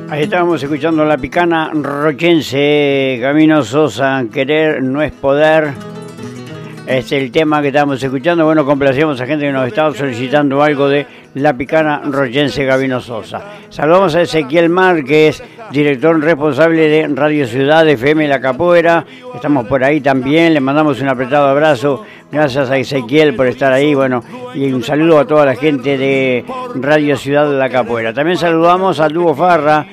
Ahí estábamos escuchando La Picana Rochense, Gabino Sosa, Querer no es poder. Es el tema que estábamos escuchando. Bueno, complacíamos a gente que nos estaba solicitando algo de La Picana Rochense, Gabino Sosa. Saludamos a Ezequiel Márquez, director responsable de Radio Ciudad FM La Capoeira. Estamos por ahí también, le mandamos un apretado abrazo. Gracias a Ezequiel por estar ahí, bueno, y un saludo a toda la gente de Radio Ciudad La Capoeira. También saludamos a Lugo Farra,